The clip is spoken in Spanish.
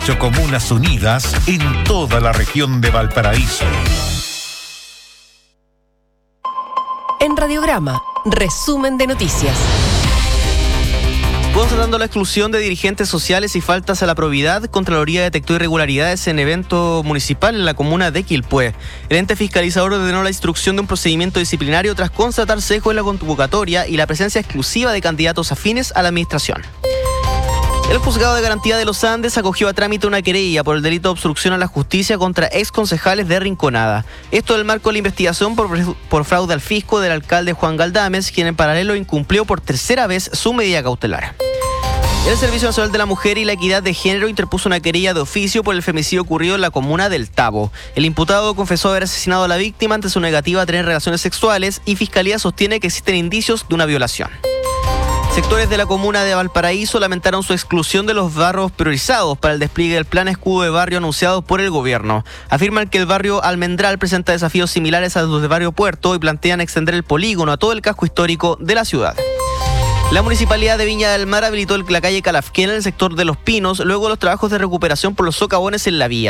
18 comunas unidas en toda la región de Valparaíso. En Radiograma, resumen de noticias. Constatando la exclusión de dirigentes sociales y faltas a la probidad, Contraloría detectó irregularidades en evento municipal en la comuna de Quilpué. El ente fiscalizador ordenó la instrucción de un procedimiento disciplinario tras constatar sesgo en la convocatoria y la presencia exclusiva de candidatos afines a la administración. El Juzgado de Garantía de los Andes acogió a trámite una querella por el delito de obstrucción a la justicia contra exconcejales de Rinconada. Esto en el marco de la investigación por fraude al fisco del alcalde Juan Galdames, quien en paralelo incumplió por tercera vez su medida cautelar. El Servicio Nacional de la Mujer y la Equidad de Género interpuso una querella de oficio por el femicidio ocurrido en la comuna del Tabo. El imputado confesó haber asesinado a la víctima ante su negativa a tener relaciones sexuales y Fiscalía sostiene que existen indicios de una violación. Sectores de la comuna de Valparaíso lamentaron su exclusión de los barrios priorizados para el despliegue del plan escudo de barrio anunciado por el gobierno. Afirman que el barrio Almendral presenta desafíos similares a los del barrio Puerto y plantean extender el polígono a todo el casco histórico de la ciudad. La Municipalidad de Viña del Mar habilitó la calle Calafquén en el sector de Los Pinos luego de los trabajos de recuperación por los socavones en la vía.